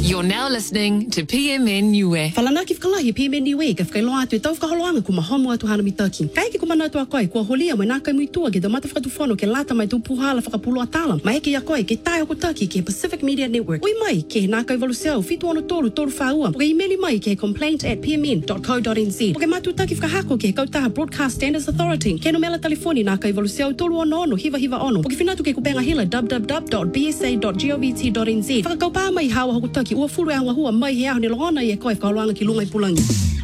You're now listening to PMN Niue. Falana ki whakalahi PMN Niue ka whakailoa atu e tau whakaholoanga ku mahomo atu hana mitaki. Kai ki kumana atu a koe kua holia mai nā kai muitua ke domata whakatuwhono ke lata mai tu puhala whakapulo atala. Mai heke a koe ke tai o taki ke Pacific Media Network. Ui mai ke nā kai valuseau fitu ono toru whaua. O ke emaili mai ke complaint@pmn.co.nz. O ke matu taki whakahako ke kautaha Broadcast Standards Authority. Ke no mela telefoni nā kai valuseau toru ono hiva ono. O ke whinatu ke kupenga hila www.bsa.govt.nz. Whakakau pā mai hawa hoku taki ua furu e hua mai he aho ni longona i e koe whakaoloanga ki lunga i pulangi.